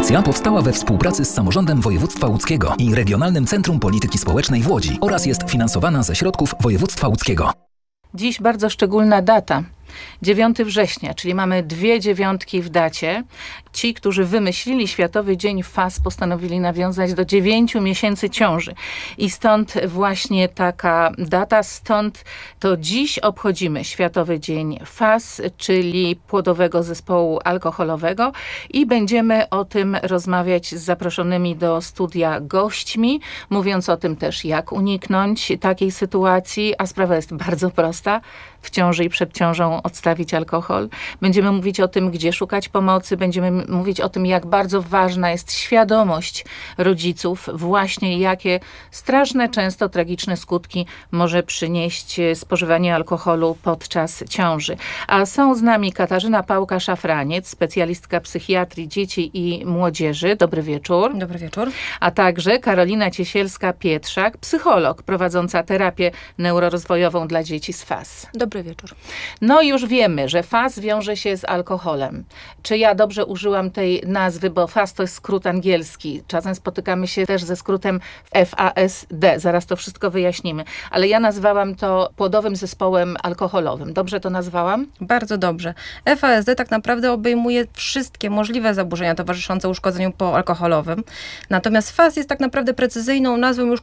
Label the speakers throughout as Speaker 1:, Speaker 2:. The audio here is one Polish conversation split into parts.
Speaker 1: Audycja powstała we współpracy z Samorządem Województwa Łódzkiego i Regionalnym Centrum Polityki Społecznej w Łodzi oraz jest finansowana ze środków województwa łódzkiego.
Speaker 2: Dziś bardzo szczególna data. 9 września, czyli mamy 2 dziewiątki w dacie. Ci, którzy wymyślili Światowy Dzień FAS, postanowili nawiązać do 9 miesięcy ciąży. I stąd właśnie taka data, stąd to dziś obchodzimy Światowy Dzień FAS, czyli płodowego zespołu alkoholowego i będziemy o tym rozmawiać z zaproszonymi do studia gośćmi, mówiąc o tym też, jak uniknąć takiej sytuacji, a sprawa jest bardzo prosta. W ciąży i przed ciążą odstawić alkohol. Będziemy mówić o tym, gdzie szukać pomocy. Będziemy mówić o tym, jak bardzo ważna jest świadomość rodziców, właśnie jakie straszne, często tragiczne skutki może przynieść spożywanie alkoholu podczas ciąży. A są z nami Katarzyna Pałka-Szafraniec, specjalistka psychiatrii dzieci i młodzieży. Dobry wieczór.
Speaker 3: Dobry wieczór.
Speaker 2: A także Karolina Ciesielska-Pietrzak, psycholog prowadząca terapię neurorozwojową dla dzieci z FAS.
Speaker 3: Dobry wieczór.
Speaker 2: No już wiemy, że FAS wiąże się z alkoholem. Czy ja dobrze użyłam tej nazwy, bo FAS to jest skrót angielski. Czasem spotykamy się też ze skrótem FASD. Zaraz to wszystko wyjaśnimy. Ale ja nazwałam to płodowym zespołem alkoholowym. Dobrze to nazwałam?
Speaker 3: Bardzo dobrze. FASD tak naprawdę obejmuje wszystkie możliwe zaburzenia towarzyszące uszkodzeniu poalkoholowym. Natomiast FAS jest tak naprawdę precyzyjną nazwą już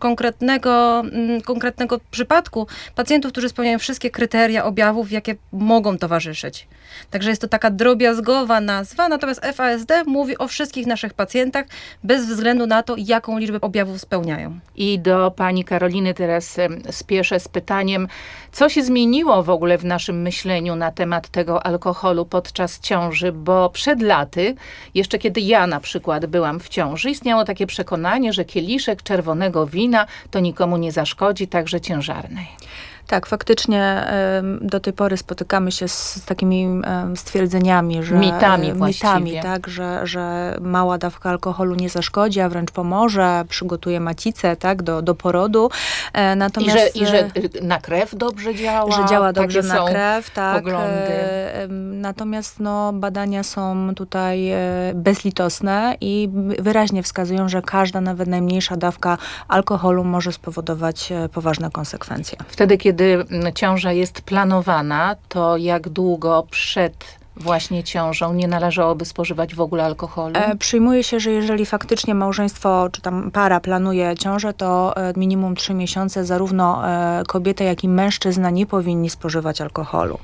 Speaker 3: konkretnego przypadku pacjentów, którzy spełniają wszystkie kryteria objawów, jakie mogą towarzyszyć. Także jest to taka drobiazgowa nazwa, natomiast FASD mówi o wszystkich naszych pacjentach, bez względu na to, jaką liczbę objawów spełniają.
Speaker 2: I do pani Karoliny teraz spieszę z pytaniem, co się zmieniło w ogóle w naszym myśleniu na temat tego alkoholu podczas ciąży, bo przed laty, jeszcze kiedy ja na przykład byłam w ciąży, istniało takie przekonanie, że kieliszek czerwonego wina to nikomu nie zaszkodzi, także ciężarnej.
Speaker 4: Tak, faktycznie do tej pory spotykamy się z takimi stwierdzeniami, że
Speaker 2: mitami,
Speaker 4: tak, że mała dawka alkoholu nie zaszkodzi, a wręcz pomoże, przygotuje macicę, tak, do porodu.
Speaker 2: Natomiast I że na krew dobrze działa.
Speaker 4: Że działa dobrze na krew, tak.
Speaker 2: Poglądy.
Speaker 4: Natomiast badania są tutaj bezlitosne i wyraźnie wskazują, że każda, nawet najmniejsza dawka alkoholu może spowodować poważne konsekwencje.
Speaker 2: Wtedy, kiedy ciąża jest planowana, to jak długo przed właśnie ciążą nie należałoby spożywać w ogóle alkoholu?
Speaker 4: Przyjmuje się, że jeżeli faktycznie małżeństwo czy tam para planuje ciążę, to minimum 3 miesiące zarówno kobieta, jak i mężczyzna nie powinni spożywać alkoholu.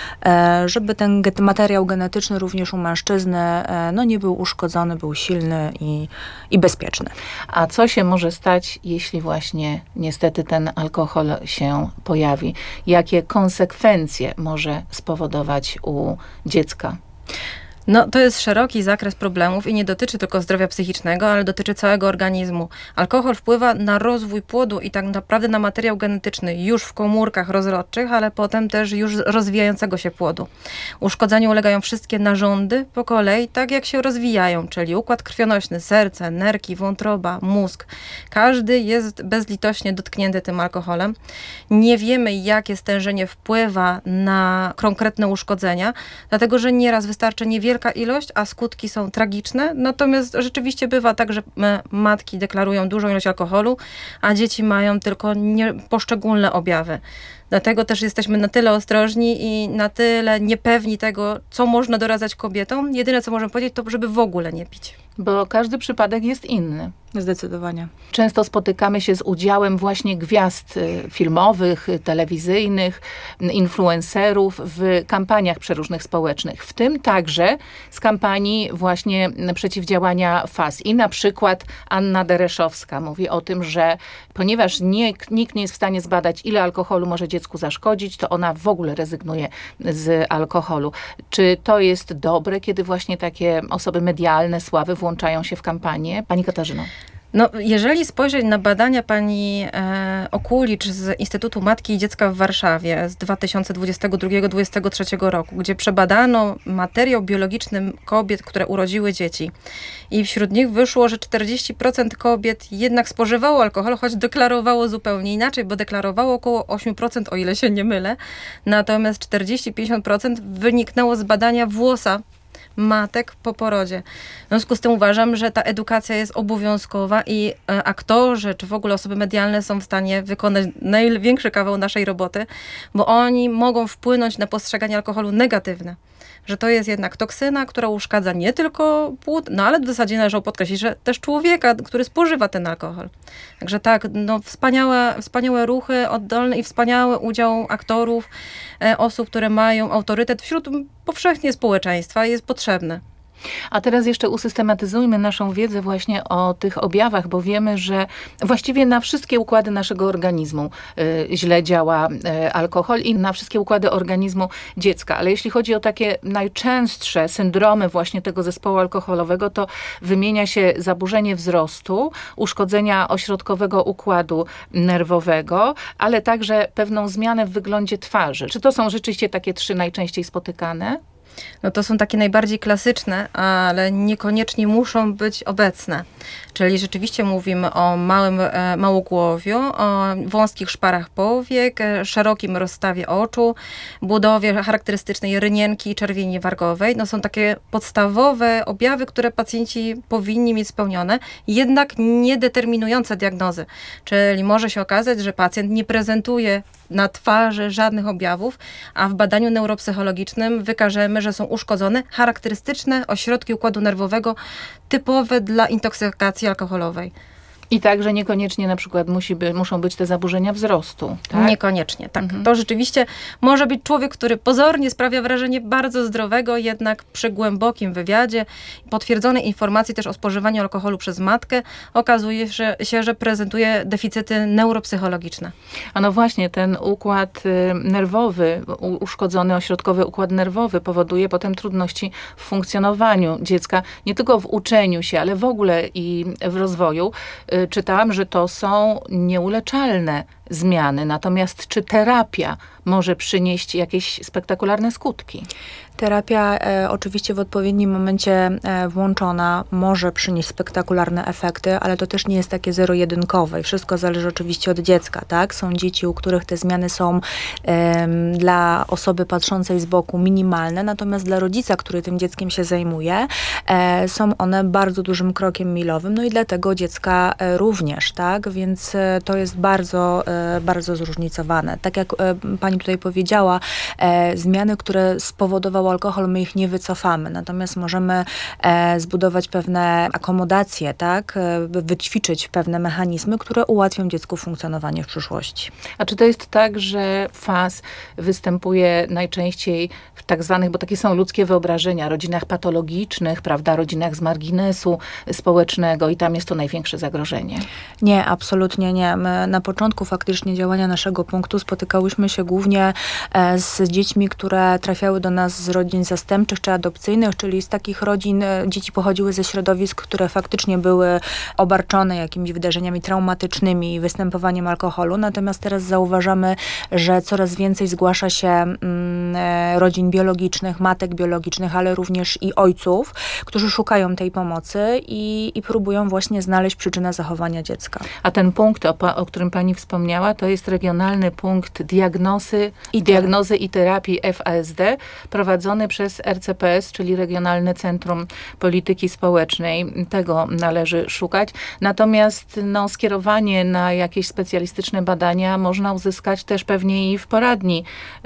Speaker 4: Żeby ten materiał genetyczny również u mężczyzny nie był uszkodzony, był silny i bezpieczny.
Speaker 2: A co się może stać, jeśli właśnie niestety ten alkohol się pojawi? Jakie konsekwencje może spowodować u dziecka?
Speaker 3: No, to jest szeroki zakres problemów i nie dotyczy tylko zdrowia psychicznego, ale dotyczy całego organizmu. Alkohol wpływa na rozwój płodu i tak naprawdę na materiał genetyczny już w komórkach rozrodczych, ale potem też już rozwijającego się płodu. Uszkodzeniu ulegają wszystkie narządy po kolei, tak jak się rozwijają, czyli układ krwionośny, serce, nerki, wątroba, mózg. Każdy jest bezlitośnie dotknięty tym alkoholem. Nie wiemy, jakie stężenie wpływa na konkretne uszkodzenia, dlatego że nieraz wystarczy niewielka ilość, a skutki są tragiczne. Natomiast rzeczywiście bywa tak, że matki deklarują dużą ilość alkoholu, a dzieci mają tylko poszczególne objawy. Dlatego też jesteśmy na tyle ostrożni i na tyle niepewni tego, co można doradzać kobietom. Jedyne, co możemy powiedzieć, to żeby w ogóle nie pić.
Speaker 2: Bo każdy przypadek jest inny.
Speaker 4: Zdecydowanie.
Speaker 2: Często spotykamy się z udziałem właśnie gwiazd filmowych, telewizyjnych, influencerów w kampaniach przeróżnych społecznych. W tym także z kampanii właśnie przeciwdziałania FAS. I na przykład Anna Dereszowska mówi o tym, że ponieważ nikt nie jest w stanie zbadać, ile alkoholu może dziecku zaszkodzić, to ona w ogóle rezygnuje z alkoholu. Czy to jest dobre, kiedy właśnie takie osoby medialne, sławy włączają się w kampanię? Pani Katarzyno.
Speaker 3: No, jeżeli spojrzeć na badania pani Okulicz z Instytutu Matki i Dziecka w Warszawie z 2022-2023 roku, gdzie przebadano materiał biologiczny kobiet, które urodziły dzieci i wśród nich wyszło, że 40% kobiet jednak spożywało alkohol, choć deklarowało zupełnie inaczej, bo deklarowało około 8%, o ile się nie mylę, natomiast 40-50% wyniknęło z badania włosa matek po porodzie. W związku z tym uważam, że ta edukacja jest obowiązkowa i aktorzy, czy w ogóle osoby medialne są w stanie wykonać największy kawał naszej roboty, bo oni mogą wpłynąć na postrzeganie alkoholu negatywne. Że to jest jednak toksyna, która uszkadza nie tylko płód, no ale w zasadzie należy podkreślić, że też człowieka, który spożywa ten alkohol. Także tak, no wspaniałe ruchy oddolne i wspaniały udział aktorów, osób, które mają autorytet wśród powszechnie społeczeństwa jest potrzebny.
Speaker 2: A teraz jeszcze usystematyzujmy naszą wiedzę właśnie o tych objawach, bo wiemy, że właściwie na wszystkie układy naszego organizmu źle działa alkohol i na wszystkie układy organizmu dziecka. Ale jeśli chodzi o takie najczęstsze syndromy właśnie tego zespołu alkoholowego, to wymienia się zaburzenie wzrostu, uszkodzenia ośrodkowego układu nerwowego, ale także pewną zmianę w wyglądzie twarzy. Czy to są rzeczywiście takie 3 najczęściej spotykane?
Speaker 3: No to są takie najbardziej klasyczne, ale niekoniecznie muszą być obecne. Czyli rzeczywiście mówimy o małym małogłowiu, o wąskich szparach powiek, szerokim rozstawie oczu, budowie charakterystycznej rynienki i czerwieni wargowej. No są takie podstawowe objawy, które pacjenci powinni mieć spełnione, jednak nie determinujące diagnozy. Czyli może się okazać, że pacjent nie prezentuje na twarzy żadnych objawów, a w badaniu neuropsychologicznym wykażemy, że są uszkodzone charakterystyczne ośrodki układu nerwowego typowe dla intoksykacji alkoholowej.
Speaker 2: I także niekoniecznie na przykład muszą być te zaburzenia wzrostu, tak?
Speaker 3: Niekoniecznie, tak. To rzeczywiście może być człowiek, który pozornie sprawia wrażenie bardzo zdrowego, jednak przy głębokim wywiadzie, potwierdzonej informacji też o spożywaniu alkoholu przez matkę, okazuje się, że prezentuje deficyty neuropsychologiczne.
Speaker 2: A no właśnie, ten układ nerwowy, uszkodzony ośrodkowy układ nerwowy powoduje potem trudności w funkcjonowaniu dziecka, nie tylko w uczeniu się, ale w ogóle i w rozwoju. Czytałam, że to są nieuleczalne zmiany. Natomiast czy terapia może przynieść jakieś spektakularne skutki?
Speaker 4: Terapia oczywiście w odpowiednim momencie włączona może przynieść spektakularne efekty, ale to też nie jest takie zero-jedynkowe i wszystko zależy oczywiście od dziecka, tak? Są dzieci, u których te zmiany są dla osoby patrzącej z boku minimalne, natomiast dla rodzica, który tym dzieckiem się zajmuje, są one bardzo dużym krokiem milowym, no i dla tego dziecka również, tak? Więc to jest bardzo zróżnicowane. Tak jak pani tutaj powiedziała, zmiany, które spowodował alkohol, my ich nie wycofamy, natomiast możemy zbudować pewne akomodacje, tak? Wyćwiczyć pewne mechanizmy, które ułatwią dziecku funkcjonowanie w przyszłości.
Speaker 2: A czy to jest tak, że FAS występuje najczęściej w tak zwanych, bo takie są ludzkie wyobrażenia, rodzinach patologicznych, prawda, rodzinach z marginesu społecznego i tam jest to największe zagrożenie?
Speaker 4: Nie, absolutnie nie. My na początku faktycznie działania naszego punktu spotykałyśmy się głównie z dziećmi, które trafiały do nas z rodzin zastępczych czy adopcyjnych, czyli z takich rodzin dzieci pochodziły ze środowisk, które faktycznie były obarczone jakimiś wydarzeniami traumatycznymi i występowaniem alkoholu. Natomiast teraz zauważamy, że coraz więcej zgłasza się rodzin biologicznych, matek biologicznych, ale również i ojców, którzy szukają tej pomocy i próbują właśnie znaleźć przyczynę zachowania dziecka.
Speaker 2: A ten punkt, o którym pani wspomniała, to jest regionalny punkt diagnozy i terapii FASD, prowadzony przez RCPS, czyli Regionalne Centrum Polityki Społecznej. Tego należy szukać. Natomiast skierowanie na jakieś specjalistyczne badania można uzyskać też pewnie i w poradni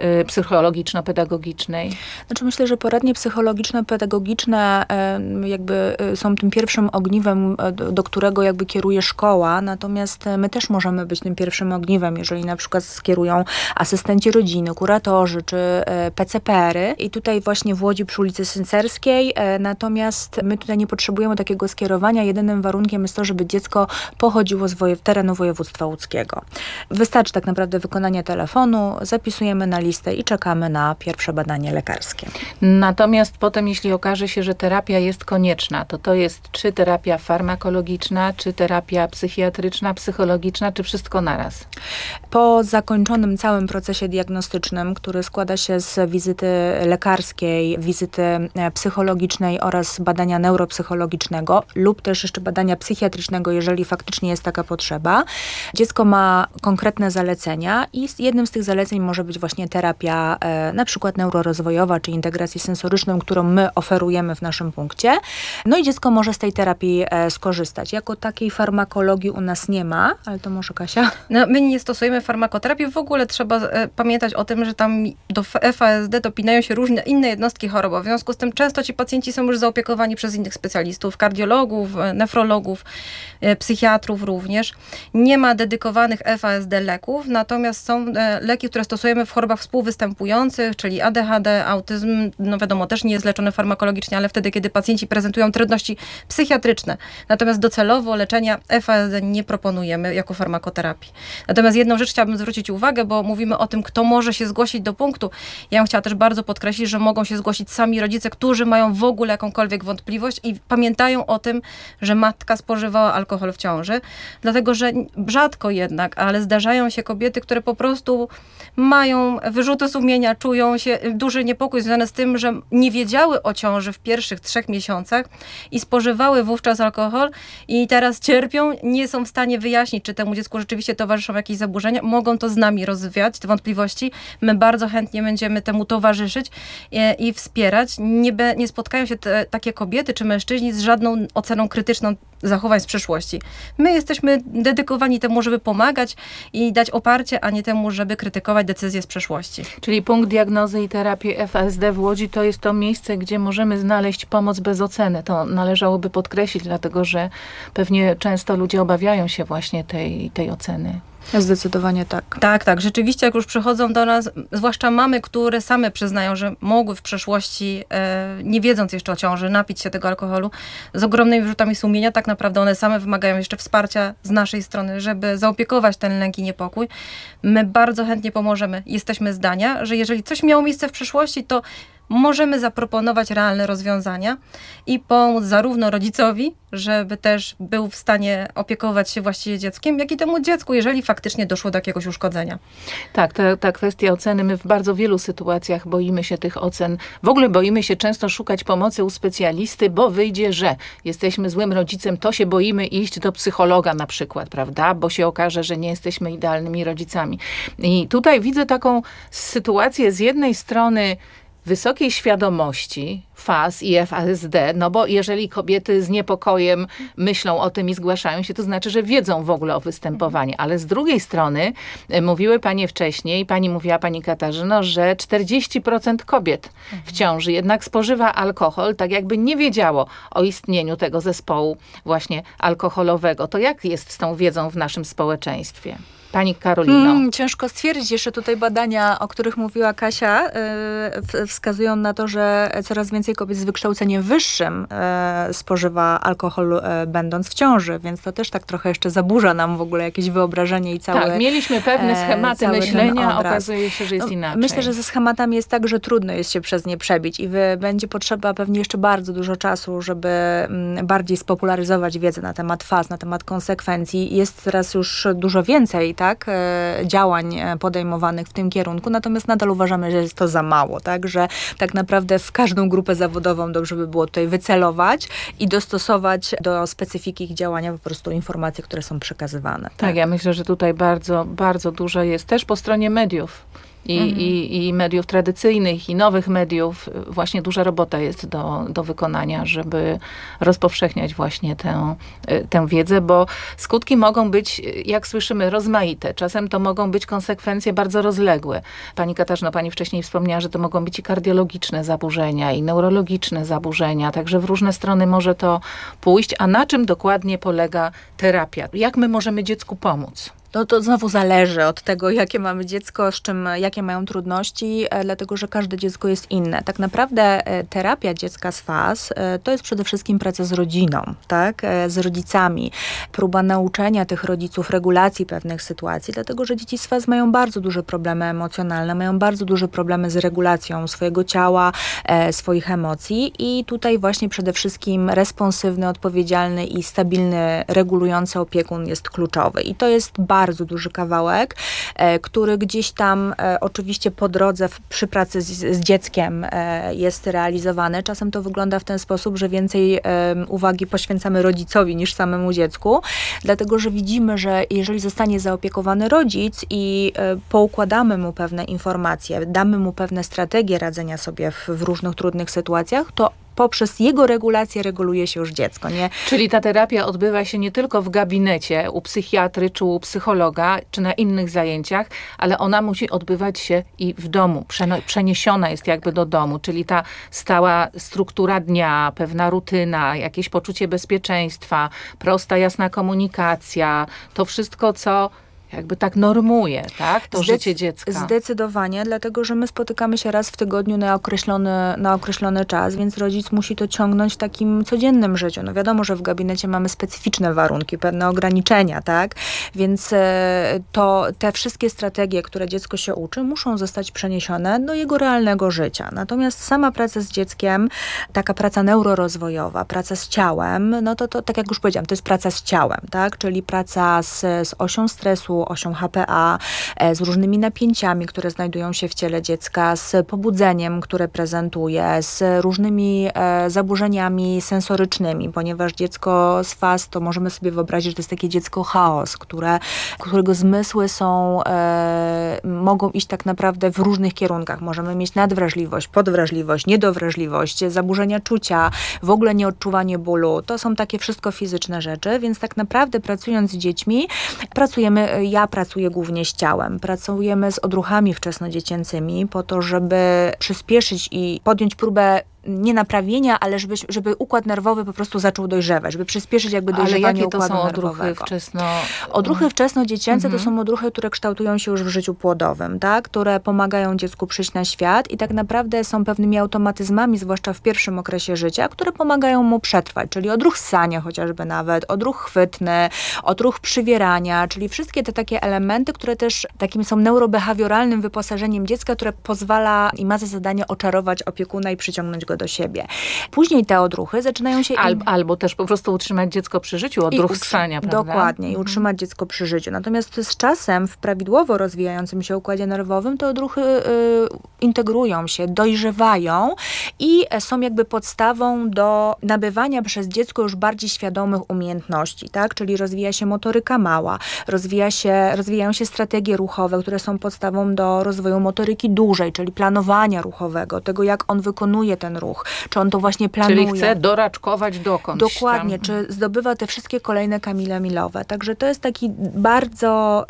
Speaker 2: psychologiczno-pedagogicznej.
Speaker 4: Znaczy myślę, że poradnie psychologiczno-pedagogiczne jakby są tym pierwszym ogniwem, do którego jakby kieruje szkoła, natomiast my też możemy być tym pierwszym ogniwem, jeżeli na przykład skierują asystenci rodziny, kuratorzy czy PCPR-y i tutaj właśnie w Łodzi przy ulicy Syncerskiej, natomiast my tutaj nie potrzebujemy takiego skierowania, jedynym warunkiem jest to, żeby dziecko pochodziło z terenu województwa łódzkiego. Wystarczy tak naprawdę wykonanie telefonu, zapisujemy na listę i czekamy na pierwsze badanie lekarskie.
Speaker 2: Natomiast potem, jeśli okaże się, że terapia jest konieczna, to jest czy terapia farmakologiczna, czy terapia psychiatryczna, psychologiczna, czy wszystko naraz?
Speaker 4: Po zakończonym całym procesie diagnostycznym, który składa się z wizyty lekarza lekarskiej, wizyty psychologicznej oraz badania neuropsychologicznego lub też jeszcze badania psychiatrycznego, jeżeli faktycznie jest taka potrzeba. Dziecko ma konkretne zalecenia i jednym z tych zaleceń może być właśnie terapia na przykład neurorozwojowa czy integracji sensoryczną, którą my oferujemy w naszym punkcie. No i dziecko może z tej terapii skorzystać. Jako takiej farmakologii u nas nie ma, ale to może Kasia?
Speaker 3: No, my nie stosujemy farmakoterapii. W ogóle trzeba pamiętać o tym, że tam do FASD dopinają się różne inne jednostki chorobowe. W związku z tym często ci pacjenci są już zaopiekowani przez innych specjalistów, kardiologów, nefrologów, psychiatrów również. Nie ma dedykowanych FASD leków, natomiast są leki, które stosujemy w chorobach współwystępujących, czyli ADHD, autyzm, no wiadomo, też nie jest leczone farmakologicznie, ale wtedy, kiedy pacjenci prezentują trudności psychiatryczne. Natomiast docelowo leczenia FASD nie proponujemy jako farmakoterapii. Natomiast jedną rzecz chciałabym zwrócić uwagę, bo mówimy o tym, kto może się zgłosić do punktu. Ja bym chciała też bardzo podkreślić, że mogą się zgłosić sami rodzice, którzy mają w ogóle jakąkolwiek wątpliwość i pamiętają o tym, że matka spożywała alkohol w ciąży. Dlatego, że rzadko jednak, ale zdarzają się kobiety, które po prostu mają wyrzuty sumienia, czują się duży niepokój związany z tym, że nie wiedziały o ciąży w pierwszych 3 miesiącach i spożywały wówczas alkohol i teraz cierpią, nie są w stanie wyjaśnić, czy temu dziecku rzeczywiście towarzyszą jakieś zaburzenia. Mogą to z nami rozwiać, te wątpliwości. My bardzo chętnie będziemy temu towarzyszyć i wspierać. Nie spotkają się takie kobiety czy mężczyźni z żadną oceną krytyczną zachowań z przeszłości. My jesteśmy dedykowani temu, żeby pomagać i dać oparcie, a nie temu, żeby krytykować decyzje z przeszłości.
Speaker 2: Czyli punkt diagnozy i terapii FASD w Łodzi to jest to miejsce, gdzie możemy znaleźć pomoc bez oceny. To należałoby podkreślić, dlatego że pewnie często ludzie obawiają się właśnie tej oceny.
Speaker 4: Zdecydowanie tak.
Speaker 3: Tak. Rzeczywiście, jak już przychodzą do nas, zwłaszcza mamy, które same przyznają, że mogły w przeszłości, nie wiedząc jeszcze o ciąży, napić się tego alkoholu, z ogromnymi wyrzutami sumienia, tak naprawdę one same wymagają jeszcze wsparcia z naszej strony, żeby zaopiekować ten lęk i niepokój. My bardzo chętnie pomożemy. Jesteśmy zdania, że jeżeli coś miało miejsce w przeszłości, to możemy zaproponować realne rozwiązania i pomóc zarówno rodzicowi, żeby też był w stanie opiekować się właściwie dzieckiem, jak i temu dziecku, jeżeli faktycznie doszło do jakiegoś uszkodzenia.
Speaker 2: Tak, ta kwestia oceny, my w bardzo wielu sytuacjach boimy się tych ocen. W ogóle boimy się często szukać pomocy u specjalisty, bo wyjdzie, że jesteśmy złym rodzicem, to się boimy iść do psychologa na przykład, prawda? Bo się okaże, że nie jesteśmy idealnymi rodzicami. I tutaj widzę taką sytuację z jednej strony wysokiej świadomości FAS i FASD, no bo jeżeli kobiety z niepokojem myślą o tym i zgłaszają się, to znaczy, że wiedzą w ogóle o występowaniu. Ale z drugiej strony, mówiły panie wcześniej, pani Katarzyno, że 40% kobiet w ciąży jednak spożywa alkohol, tak jakby nie wiedziało o istnieniu tego zespołu właśnie alkoholowego. To jak jest z tą wiedzą w naszym społeczeństwie? Pani Karolino.
Speaker 4: Ciężko stwierdzić. Jeszcze tutaj badania, o których mówiła Kasia, wskazują na to, że coraz więcej kobiet z wykształceniem wyższym spożywa alkohol będąc w ciąży, więc to też tak trochę jeszcze zaburza nam w ogóle jakieś wyobrażenie i cały
Speaker 2: Tak, mieliśmy pewne schematy myślenia, okazuje się, że jest inaczej.
Speaker 4: Myślę, że ze schematami jest tak, że trudno jest się przez nie przebić i będzie potrzeba pewnie jeszcze bardzo dużo czasu, żeby bardziej spopularyzować wiedzę na temat faz, na temat konsekwencji. Jest teraz już dużo więcej, tak, działań podejmowanych w tym kierunku, natomiast nadal uważamy, że jest to za mało, tak, że tak naprawdę w każdą grupę zawodową dobrze by było tutaj wycelować i dostosować do specyfiki ich działania po prostu informacje, które są przekazywane.
Speaker 2: Tak, ja myślę, że tutaj bardzo, bardzo dużo jest też po stronie mediów. I mediów tradycyjnych, i nowych mediów. Właśnie duża robota jest do wykonania, żeby rozpowszechniać właśnie tę wiedzę, bo skutki mogą być, jak słyszymy, rozmaite. Czasem to mogą być konsekwencje bardzo rozległe. Pani Katarzyno, pani wcześniej wspomniała, że to mogą być i kardiologiczne zaburzenia, i neurologiczne zaburzenia, także w różne strony może to pójść. A na czym dokładnie polega terapia? Jak my możemy dziecku pomóc?
Speaker 4: No to znowu zależy od tego, jakie mamy dziecko, z czym, jakie mają trudności, dlatego że każde dziecko jest inne. Tak naprawdę terapia dziecka z FAS to jest przede wszystkim praca z rodziną, tak? Z rodzicami. Próba nauczenia tych rodziców regulacji pewnych sytuacji, dlatego że dzieci z FAS mają bardzo duże problemy emocjonalne, mają bardzo duże problemy z regulacją swojego ciała, swoich emocji i tutaj właśnie przede wszystkim responsywny, odpowiedzialny i stabilny, regulujący opiekun jest kluczowy. I to jest bardzo bardzo duży kawałek, który gdzieś tam oczywiście po drodze przy pracy z dzieckiem jest realizowany. Czasem to wygląda w ten sposób, że więcej uwagi poświęcamy rodzicowi niż samemu dziecku, dlatego że widzimy, że jeżeli zostanie zaopiekowany rodzic i poukładamy mu pewne informacje, damy mu pewne strategie radzenia sobie w różnych trudnych sytuacjach, to poprzez jego regulację reguluje się już dziecko, nie?
Speaker 2: Czyli ta terapia odbywa się nie tylko w gabinecie, u psychiatry, czy u psychologa, czy na innych zajęciach, ale ona musi odbywać się i w domu. Przeniesiona jest jakby do domu, czyli ta stała struktura dnia, pewna rutyna, jakieś poczucie bezpieczeństwa, prosta, jasna komunikacja, to wszystko, co jakby tak normuje, tak? To życie dziecka.
Speaker 4: Zdecydowanie, dlatego że my spotykamy się raz w tygodniu na określony czas, więc rodzic musi to ciągnąć w takim codziennym życiu. No wiadomo, że w gabinecie mamy specyficzne warunki, pewne ograniczenia, tak? Więc to te wszystkie strategie, które dziecko się uczy, muszą zostać przeniesione do jego realnego życia. Natomiast sama praca z dzieckiem, taka praca neurorozwojowa, praca z ciałem, no to tak jak już powiedziałam, to jest praca z ciałem, tak? Czyli praca z osią stresu, osią HPA, z różnymi napięciami, które znajdują się w ciele dziecka, z pobudzeniem, które prezentuje, z różnymi zaburzeniami sensorycznymi, ponieważ dziecko z FAS, to możemy sobie wyobrazić, że to jest takie dziecko chaos, którego zmysły mogą iść tak naprawdę w różnych kierunkach. Możemy mieć nadwrażliwość, podwrażliwość, niedowrażliwość, zaburzenia czucia, w ogóle nieodczuwanie bólu. To są takie wszystko fizyczne rzeczy, więc tak naprawdę pracując z dziećmi, ja pracuję głównie z ciałem. Pracujemy z odruchami wczesnodziecięcymi po to, żeby przyspieszyć i podjąć próbę nie naprawienia, ale żeby układ nerwowy po prostu zaczął dojrzewać, żeby przyspieszyć jakby dojrzewanie układu nerwowego. Odruchy wczesnodziecięce to są odruchy, które kształtują się już w życiu płodowym, tak? Które pomagają dziecku przyjść na świat i tak naprawdę są pewnymi automatyzmami, zwłaszcza w pierwszym okresie życia, które pomagają mu przetrwać, czyli odruch ssania chociażby nawet, odruch chwytny, odruch przywierania, czyli wszystkie te takie elementy, które też takim są neurobehawioralnym wyposażeniem dziecka, które pozwala i ma za zadanie oczarować opiekuna i przyciągnąć go do siebie. Później te odruchy zaczynają się...
Speaker 2: Albo też po prostu utrzymać dziecko przy życiu, odruch ssania, prawda?
Speaker 4: Dokładnie, i utrzymać dziecko przy życiu. Natomiast z czasem w prawidłowo rozwijającym się układzie nerwowym te odruchy integrują się, dojrzewają i są jakby podstawą do nabywania przez dziecko już bardziej świadomych umiejętności, tak? Czyli rozwija się motoryka mała, rozwijają się strategie ruchowe, które są podstawą do rozwoju motoryki dużej, czyli planowania ruchowego, tego jak on wykonuje ten ruch, czy on to właśnie planuje.
Speaker 2: Czyli chce doraczkować dokądś.
Speaker 4: Dokładnie, czy zdobywa te wszystkie kolejne kamile milowe. Także to jest taki bardzo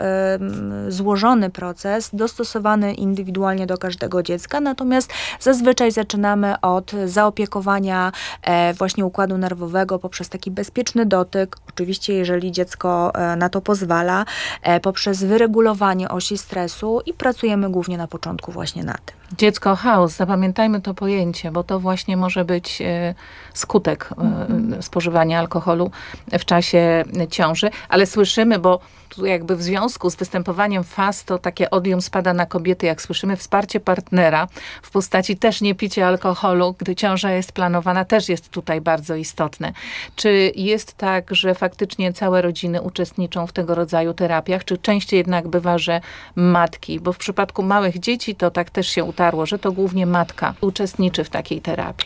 Speaker 4: złożony proces, dostosowany indywidualnie do każdego dziecka, natomiast zazwyczaj zaczynamy od zaopiekowania właśnie układu nerwowego poprzez taki bezpieczny dotyk, oczywiście jeżeli dziecko na to pozwala, poprzez wyregulowanie osi stresu i pracujemy głównie na początku właśnie na tym.
Speaker 2: Dziecko chaos, zapamiętajmy to pojęcie, bo to właśnie może być skutek spożywania alkoholu w czasie ciąży, ale słyszymy, bo tu jakby w związku z występowaniem FAS to takie odium spada na kobiety, jak słyszymy, wsparcie partnera w postaci też nie picia alkoholu, gdy ciąża jest planowana, też jest tutaj bardzo istotne. Czy jest tak, że faktycznie całe rodziny uczestniczą w tego rodzaju terapiach, czy częściej jednak bywa, że matki, bo w przypadku małych dzieci to tak też się utarło, że to głównie matka uczestniczy w takiej terapii?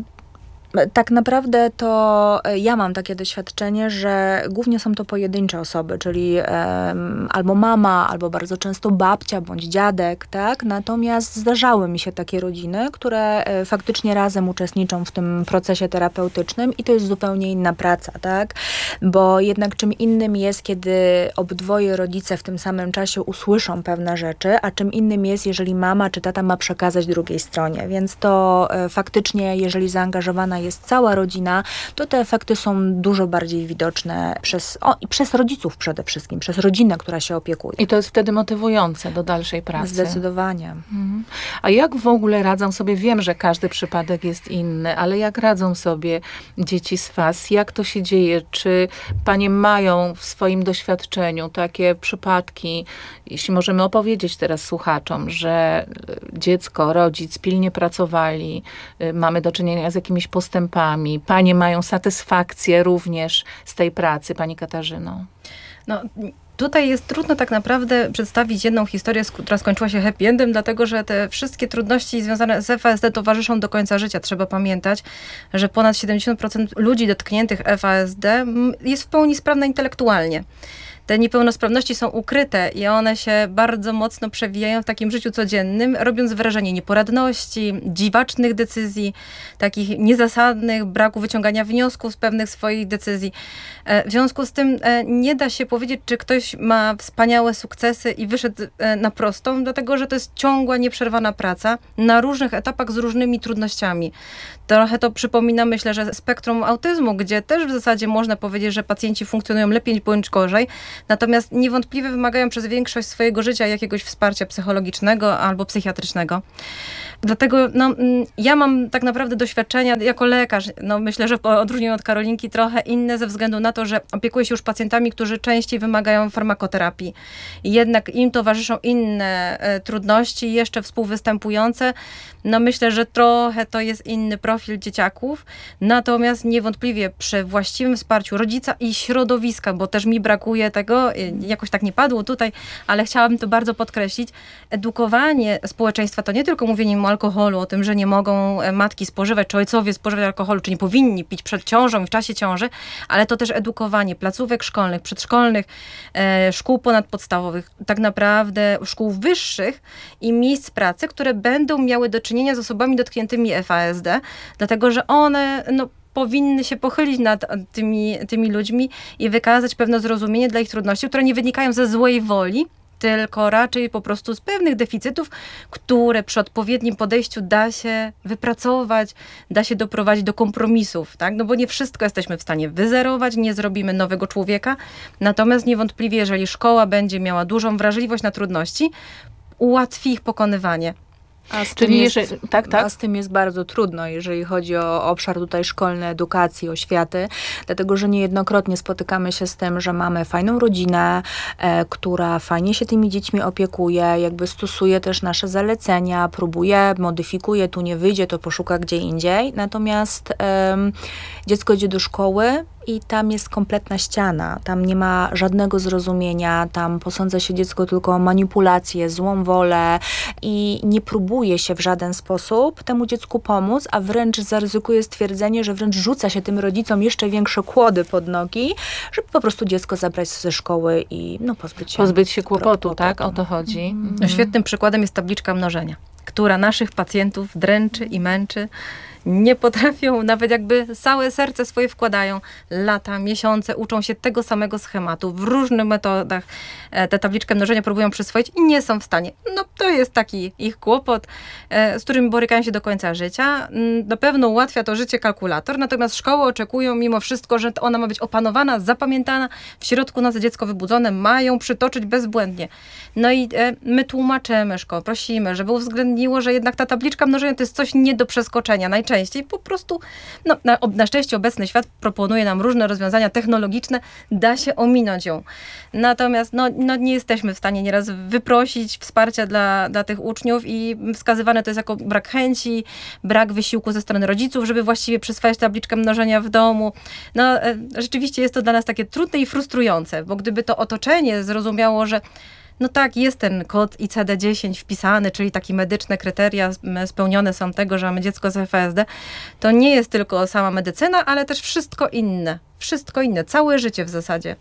Speaker 4: Tak naprawdę to ja mam takie doświadczenie, że głównie są to pojedyncze osoby, czyli albo mama, albo bardzo często babcia, bądź dziadek, tak? Natomiast zdarzały mi się takie rodziny, które faktycznie razem uczestniczą w tym procesie terapeutycznym i to jest zupełnie inna praca, tak? Bo jednak czym innym jest, kiedy obydwoje rodzice w tym samym czasie usłyszą pewne rzeczy, a czym innym jest, jeżeli mama czy tata ma przekazać drugiej stronie. Więc to faktycznie, jeżeli zaangażowana jest cała rodzina, to te efekty są dużo bardziej widoczne przez rodziców przede wszystkim, przez rodzinę, która się opiekuje.
Speaker 2: I to jest wtedy motywujące do dalszej pracy.
Speaker 4: Zdecydowanie.
Speaker 2: A jak w ogóle radzą sobie, wiem, że każdy przypadek jest inny, ale jak radzą sobie dzieci z FAS? Jak to się dzieje? Czy panie mają w swoim doświadczeniu takie przypadki, jeśli możemy opowiedzieć teraz słuchaczom, że dziecko, rodzic pilnie pracowali, mamy do czynienia z jakimiś postępami, panie mają satysfakcję również z tej pracy, pani Katarzyno?
Speaker 3: No, Tutaj jest trudno tak naprawdę przedstawić jedną historię, która skończyła się happy endem, dlatego że te wszystkie trudności związane z FASD towarzyszą do końca życia. Trzeba pamiętać, że ponad 70% ludzi dotkniętych FASD jest w pełni sprawna intelektualnie. Te niepełnosprawności są ukryte i one się bardzo mocno przewijają w takim życiu codziennym, robiąc wrażenie nieporadności, dziwacznych decyzji, takich niezasadnych, braku wyciągania wniosków z pewnych swoich decyzji. W związku z tym nie da się powiedzieć, czy ktoś ma wspaniałe sukcesy i wyszedł na prostą, dlatego że to jest ciągła, nieprzerwana praca na różnych etapach z różnymi trudnościami. Trochę to przypomina, myślę, że spektrum autyzmu, gdzie też w zasadzie można powiedzieć, że pacjenci funkcjonują lepiej bądź gorzej, natomiast niewątpliwie wymagają przez większość swojego życia jakiegoś wsparcia psychologicznego albo psychiatrycznego. Dlatego ja mam tak naprawdę doświadczenia jako lekarz, myślę, że w odróżnieniu od Karolinki trochę inne ze względu na to, że opiekuję się już pacjentami, którzy częściej wymagają farmakoterapii. I jednak im towarzyszą inne trudności, jeszcze współwystępujące. Myślę, że trochę to jest inny profil dzieciaków, natomiast niewątpliwie przy właściwym wsparciu rodzica i środowiska, bo też mi brakuje tego, jakoś tak nie padło tutaj, ale chciałabym to bardzo podkreślić. Edukowanie społeczeństwa to nie tylko mówienie im o alkoholu, o tym, że nie mogą matki spożywać, czy ojcowie spożywać alkoholu, czy nie powinni pić przed ciążą i w czasie ciąży, ale to też edukowanie placówek szkolnych, przedszkolnych, szkół ponadpodstawowych, tak naprawdę szkół wyższych i miejsc pracy, które będą miały do czynienia z osobami dotkniętymi FASD, dlatego że one powinny się pochylić nad tymi ludźmi i wykazać pewne zrozumienie dla ich trudności, które nie wynikają ze złej woli, tylko raczej po prostu z pewnych deficytów, które przy odpowiednim podejściu da się wypracować, da się doprowadzić do kompromisów, tak? Bo nie wszystko jesteśmy w stanie wyzerować, nie zrobimy nowego człowieka, natomiast niewątpliwie, jeżeli szkoła będzie miała dużą wrażliwość na trudności, ułatwi ich pokonywanie.
Speaker 4: A z tym jest bardzo trudno, jeżeli chodzi o obszar tutaj szkolnej edukacji, oświaty, dlatego że niejednokrotnie spotykamy się z tym, że mamy fajną rodzinę, która fajnie się tymi dziećmi opiekuje, jakby stosuje też nasze zalecenia, próbuje, modyfikuje, tu nie wyjdzie, to poszuka gdzie indziej, natomiast dziecko idzie do szkoły i tam jest kompletna ściana, tam nie ma żadnego zrozumienia, tam posądza się dziecko tylko o manipulację, złą wolę i nie próbuje się w żaden sposób temu dziecku pomóc, a wręcz zaryzykuje stwierdzenie, że wręcz rzuca się tym rodzicom jeszcze większe kłody pod nogi, żeby po prostu dziecko zabrać ze szkoły i pozbyć się kłopotu, tak? O to chodzi.
Speaker 3: Świetnym przykładem jest tabliczka mnożenia, która naszych pacjentów dręczy i męczy. Nie potrafią, nawet jakby całe serce swoje wkładają, lata, miesiące, uczą się tego samego schematu. W różnych metodach tę tabliczkę mnożenia próbują przyswoić i nie są w stanie. To jest taki ich kłopot, z którym borykają się do końca życia. Na pewno ułatwia to życie kalkulator, natomiast szkoły oczekują mimo wszystko, że ona ma być opanowana, zapamiętana, w środku nocy dziecko wybudzone, mają przytoczyć bezbłędnie. I my tłumaczymy szkołę, prosimy, żeby uwzględniło, że jednak ta tabliczka mnożenia to jest coś nie do przeskoczenia. Najczęściej po prostu, na szczęście obecny świat proponuje nam różne rozwiązania technologiczne, da się ominąć ją. Natomiast nie jesteśmy w stanie nieraz wyprosić wsparcia dla tych uczniów i wskazywane to jest jako brak chęci, brak wysiłku ze strony rodziców, żeby właściwie przyswajać tabliczkę mnożenia w domu. Rzeczywiście jest to dla nas takie trudne i frustrujące, bo gdyby to otoczenie zrozumiało, że tak, jest ten kod ICD-10 wpisany, czyli takie medyczne kryteria spełnione są tego, że mamy dziecko z FASD. To nie jest tylko sama medycyna, ale też wszystko inne. Wszystko inne, całe życie w zasadzie.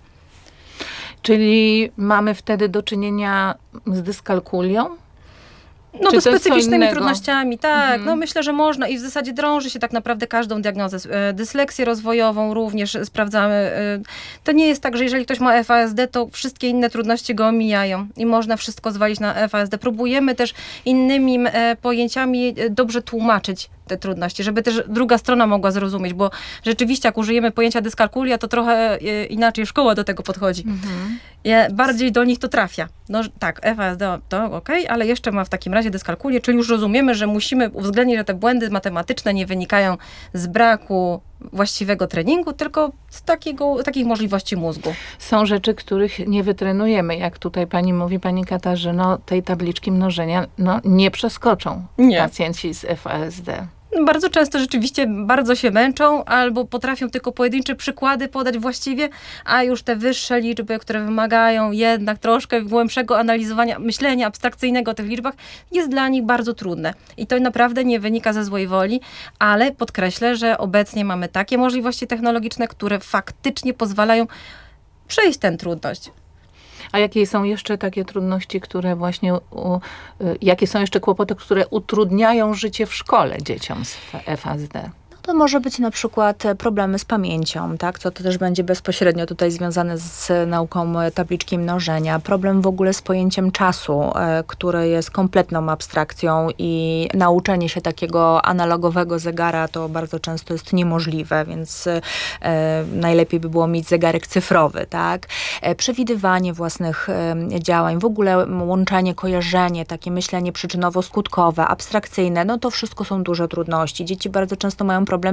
Speaker 2: Czyli mamy wtedy do czynienia z dyskalkulią?
Speaker 3: To specyficznymi trudnościami, tak. Myślę, że można i w zasadzie drąży się tak naprawdę każdą diagnozę. Dysleksję rozwojową również sprawdzamy. To nie jest tak, że jeżeli ktoś ma FASD, to wszystkie inne trudności go omijają i można wszystko zwalić na FASD. Próbujemy też innymi pojęciami dobrze tłumaczyć te trudności, żeby też druga strona mogła zrozumieć, bo rzeczywiście jak użyjemy pojęcia dyskalkulia, to trochę inaczej szkoła do tego podchodzi. Bardziej do nich to trafia. Tak, FASD to okej, ale jeszcze ma w takim razie dyskalkulię, czyli już rozumiemy, że musimy uwzględnić, że te błędy matematyczne nie wynikają z braku właściwego treningu, tylko z takich możliwości mózgu.
Speaker 2: Są rzeczy, których nie wytrenujemy. Jak tutaj pani mówi, pani Katarzyno, tej tabliczki mnożenia nie przeskoczą pacjenci z FASD.
Speaker 3: Bardzo często rzeczywiście bardzo się męczą albo potrafią tylko pojedyncze przykłady podać właściwie, a już te wyższe liczby, które wymagają jednak troszkę głębszego analizowania, myślenia abstrakcyjnego o tych liczbach, jest dla nich bardzo trudne. I to naprawdę nie wynika ze złej woli, ale podkreślę, że obecnie mamy takie możliwości technologiczne, które faktycznie pozwalają przejść tę trudność.
Speaker 2: A jakie są jeszcze takie trudności, które właśnie, jakie są jeszcze kłopoty, które utrudniają życie w szkole dzieciom z FASD?
Speaker 4: To może być na przykład problemy z pamięcią, tak? Co to też będzie bezpośrednio tutaj związane z nauką tabliczki mnożenia. Problem w ogóle z pojęciem czasu, który jest kompletną abstrakcją i nauczenie się takiego analogowego zegara to bardzo często jest niemożliwe, więc najlepiej by było mieć zegarek cyfrowy, tak? Przewidywanie własnych działań, w ogóle łączenie, kojarzenie, takie myślenie przyczynowo-skutkowe, abstrakcyjne, no to wszystko są duże trudności. Dzieci bardzo często mają problem